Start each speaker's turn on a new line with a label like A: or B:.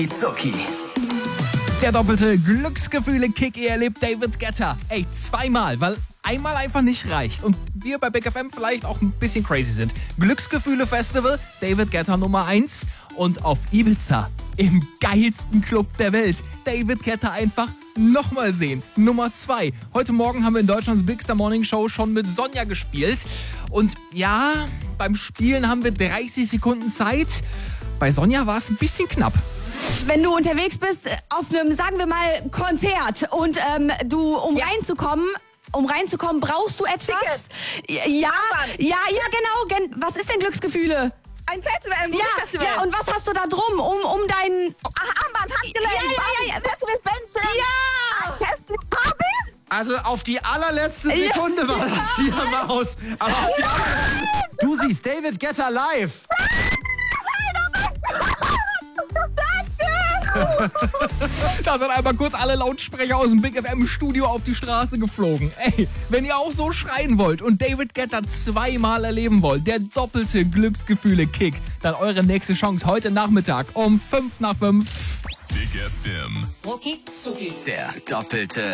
A: Zucki.
B: Der doppelte Glücksgefühle-Kick, ihr erlebt David Guetta. Ey, zweimal, weil einmal einfach nicht reicht. Und wir bei Big FM vielleicht auch ein bisschen crazy sind. Glücksgefühle-Festival, David Guetta Nummer 1. Und auf Ibiza, im geilsten Club der Welt, David Guetta einfach nochmal sehen. Nummer 2. Heute Morgen haben wir in Deutschlands Big Star Morning Show schon mit Sonja gespielt. Und ja, beim Spielen haben wir 30 Sekunden Zeit. Bei Sonja war es ein bisschen knapp.
C: Wenn du unterwegs bist auf einem, sagen wir mal, Konzert und um reinzukommen, brauchst du etwas? Ja, genau. Was ist denn Glücksgefühle?
D: Ein Festival, ein Musikfestival.
C: Ja, und was hast du da drum, um dein...
D: Armband, Handgelenk,
C: Ja.
D: Festivalbändchen.
C: Ja!
D: Festivalparty.
A: Also auf die allerletzte Sekunde war das hier, Maus. Aber auf die allerletzte... Du siehst David Guetta live.
B: Da sind einmal kurz alle Lautsprecher aus dem Big FM Studio auf die Straße geflogen. Ey, wenn ihr auch so schreien wollt und David Guetta zweimal erleben wollt, der doppelte Glücksgefühle-Kick, dann eure nächste Chance heute Nachmittag um 5 nach 5.
E: Big FM.
A: Der doppelte